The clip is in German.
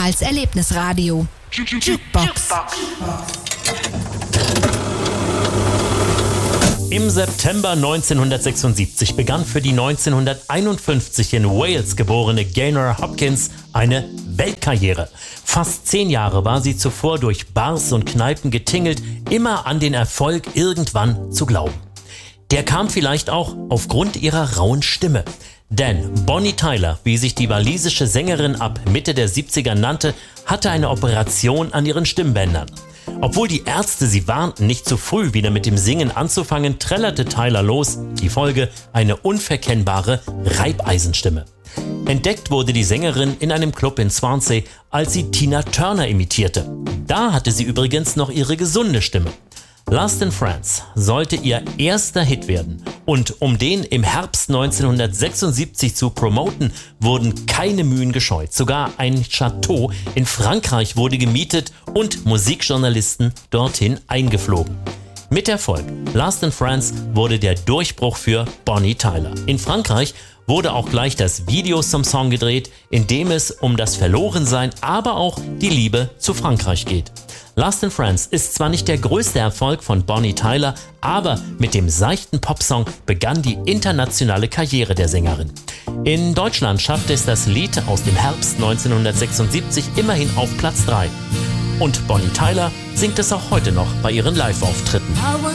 Karls Erlebnisradio. Jukebox. Im September 1976 begann für die 1951 in Wales geborene Gaynor Hopkins eine Weltkarriere. Fast 10 Jahre war sie zuvor durch Bars und Kneipen getingelt, immer an den Erfolg irgendwann zu glauben. Der kam vielleicht auch aufgrund ihrer rauen Stimme. Denn Bonnie Tyler, wie sich die walisische Sängerin ab Mitte der 70er nannte, hatte eine Operation an ihren Stimmbändern. Obwohl die Ärzte sie warnten, nicht zu früh wieder mit dem Singen anzufangen, trällerte Tyler los. Die Folge: eine unverkennbare Reibeisenstimme. Entdeckt wurde die Sängerin in einem Club in Swansea, als sie Tina Turner imitierte. Da hatte sie übrigens noch ihre gesunde Stimme. Lost in France sollte ihr erster Hit werden. Und um den im Herbst 1976 zu promoten, wurden keine Mühen gescheut. Sogar ein Chateau in Frankreich wurde gemietet und Musikjournalisten dorthin eingeflogen. Mit Erfolg. Lost in France wurde der Durchbruch für Bonnie Tyler. In Frankreich wurde auch gleich das Video zum Song gedreht, in dem es um das Verlorensein, aber auch die Liebe zu Frankreich geht. Lost in France ist zwar nicht der größte Erfolg von Bonnie Tyler, aber mit dem seichten Popsong begann die internationale Karriere der Sängerin. In Deutschland schaffte es das Lied aus dem Herbst 1976 immerhin auf Platz 3. Und Bonnie Tyler singt es auch heute noch bei ihren Live-Auftritten.